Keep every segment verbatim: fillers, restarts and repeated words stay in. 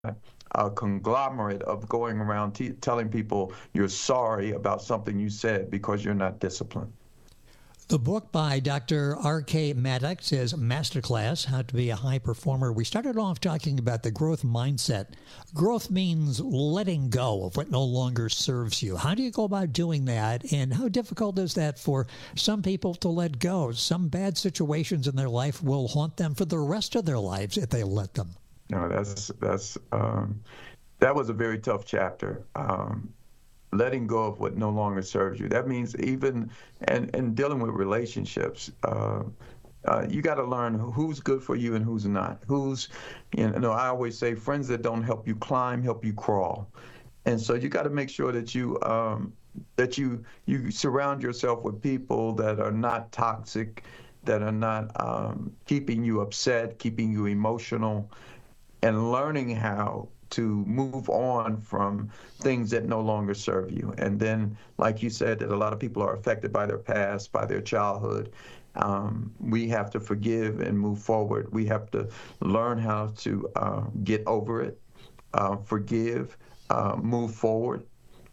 a conglomerate of going around t- telling people you're sorry about something you said because you're not disciplined. The book by Doctor R K Maddox is Masterclass, How to Be a High Performer. We started off talking about the growth mindset. Growth means letting go of what no longer serves you. How do you go about doing that, and how difficult is that for some people to let go? Some bad situations in their life will haunt them for the rest of their lives if they let them. No, that's, that's um, that was a very tough chapter. Um, letting go of what no longer serves you. That means even, and, and dealing with relationships, uh, uh, you got to learn who's good for you and who's not. Who's, you know, I always say friends that don't help you climb, help you crawl. And so you got to make sure that you, um, that you, you surround yourself with people that are not toxic, that are not um, keeping you upset, keeping you emotional, and learning how to move on from things that no longer serve you. And then, like you said, that a lot of people are affected by their past, by their childhood. Um, we have to forgive and move forward. We have to learn how to uh, get over it, uh, forgive, uh, move forward.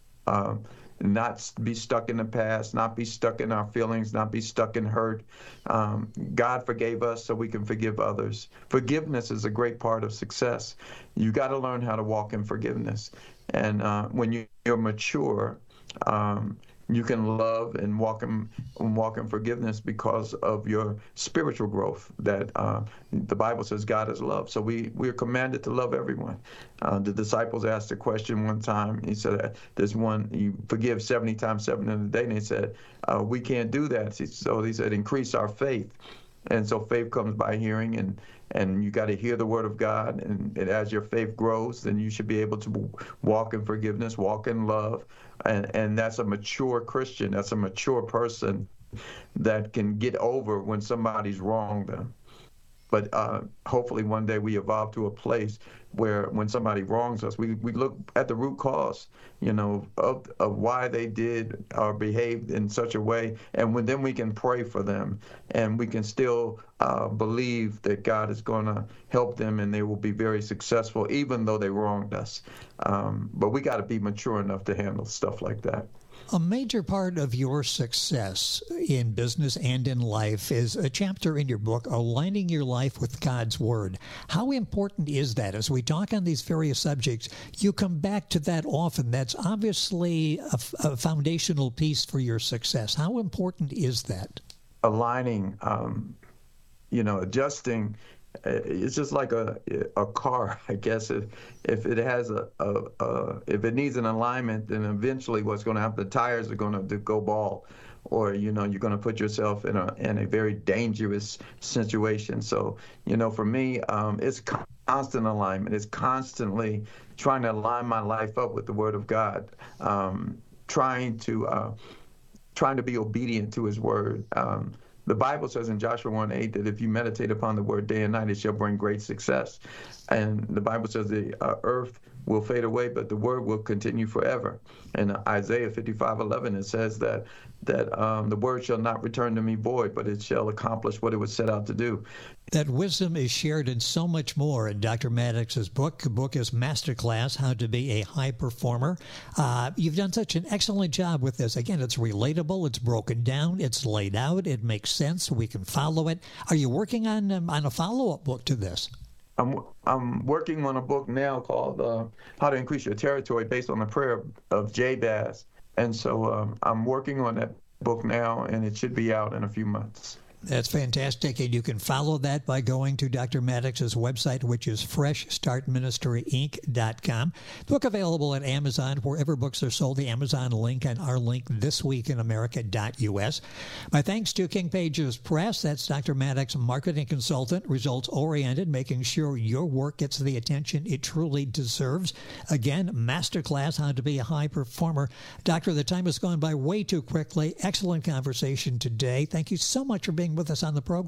Um, not be stuck in the past, not be stuck in our feelings, not be stuck in hurt. Um, God forgave us so we can forgive others. Forgiveness is a great part of success. You got to learn how to walk in forgiveness. And uh, when you, you're mature, um, you can love and walk in, walk in forgiveness because of your spiritual growth. That uh, the Bible says God is love. So we, we are commanded to love everyone. Uh, the disciples asked a question one time. He said, there's one, you forgive seventy times seven in a day. And they said, uh, we can't do that. So he said, increase our faith. And so faith comes by hearing, and, and you got to hear the word of God. And, and as your faith grows, then you should be able to walk in forgiveness, walk in love. And, and that's a mature Christian. That's a mature person that can get over when somebody's wronged them. But uh, hopefully one day we evolve to a place where when somebody wrongs us, we, we look at the root cause, you know, of, of why they did or behaved in such a way. And when, then we can pray for them, and we can still uh, believe that God is going to help them and they will be very successful, even though they wronged us. Um, but we got to be mature enough to handle stuff like that. A major part of your success in business and in life is a chapter in your book, Aligning Your Life with God's Word. How important is that? As we talk on these various subjects, you come back to that often. That's obviously a, a foundational piece for your success. How important is that? Aligning, um, you know, adjusting. It's just like a a car, I guess. If if it has a, a, a if it needs an alignment, then eventually what's going to happen? The tires are going to go bald, or you know you're going to put yourself in a in a very dangerous situation. So you know, for me, um, it's constant alignment. It's constantly trying to align my life up with the Word of God, um, trying to uh, trying to be obedient to His Word. Um, The Bible says in Joshua one eight that if you meditate upon the word day and night, it shall bring great success. And the Bible says the uh, earth will fade away, but the word will continue forever. In Isaiah fifty-five eleven, it says that that um, the word shall not return to me void, but it shall accomplish what it was set out to do. That wisdom is shared in so much more in Doctor Maddox's book. The book is Masterclass, How to Be a High Performer. Uh, you've done such an excellent job with this. Again, it's relatable, it's broken down, it's laid out, it makes sense, we can follow it. Are you working on um, on a follow-up book to this? I'm I'm working on a book now called uh, How to Increase Your Territory, based on the prayer of Jabez. And so um, I'm working on that book now, and it should be out in a few months. That's fantastic, and you can follow that by going to Doctor Maddox's website, which is fresh start ministry inc dot com. Book available at Amazon, wherever books are sold, the Amazon link and our link, this week in america dot u s. My thanks to King Pages Press. That's Doctor Maddox, marketing consultant, results-oriented, making sure your work gets the attention it truly deserves. Again, Masterclass, How to Be a High Performer. Doctor, the time has gone by way too quickly. Excellent conversation today. Thank you so much for being with us on the program.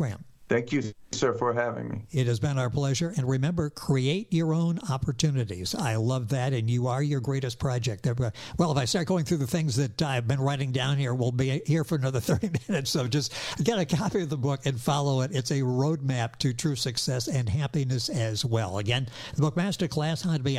Thank you, sir, for having me. It has been our pleasure. And remember, create your own opportunities. I love that. And you are your greatest project. Well, if I start going through the things that I've been writing down here, we'll be here for another thirty minutes. So just get a copy of the book and follow it. It's a roadmap to true success and happiness as well. Again, the book Masterclass, How to Be